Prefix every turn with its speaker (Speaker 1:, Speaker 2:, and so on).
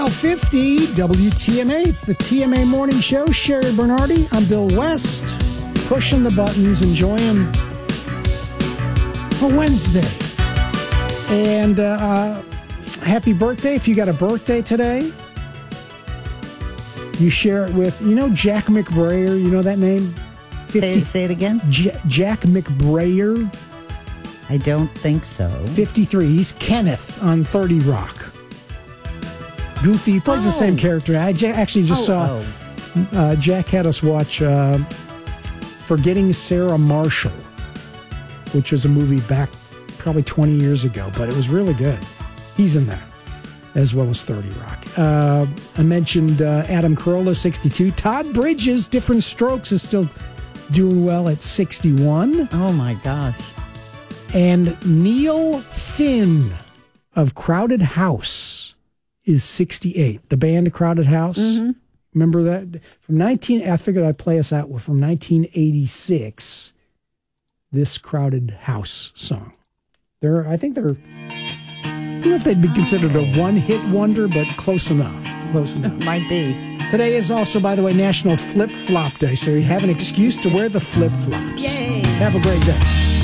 Speaker 1: 50 WTMA. It's the TMA Morning Show. Sherry Bernardi. I'm Bill West. Pushing the buttons, enjoying a Wednesday. And happy birthday if you got a birthday today. You share it with, Jack McBrayer. You know that name?
Speaker 2: Say it again.
Speaker 1: Jack McBrayer.
Speaker 2: I don't think so.
Speaker 1: 53. He's Kenneth on 30 Rock. Goofy. He plays the same character. I actually just saw Jack had us watch Forgetting Sarah Marshall, which was a movie back probably 20 years ago, but it was really good. He's in that, as well as 30 Rock. I mentioned Adam Carolla, 62. Todd Bridges, Different Strokes, is still doing well at 61.
Speaker 2: Oh, my gosh.
Speaker 1: And Neil Finn of Crowded House is 68. The band Crowded House. Mm-hmm. Remember that? I figured I'd play us out from 1986, this Crowded House song. I don't know if they'd be considered a one-hit wonder, but close enough. Close enough.
Speaker 2: Might be.
Speaker 1: Today is also, by the way, National Flip-Flop Day, so you have an excuse to wear the flip-flops.
Speaker 2: Yay!
Speaker 1: Have a great day.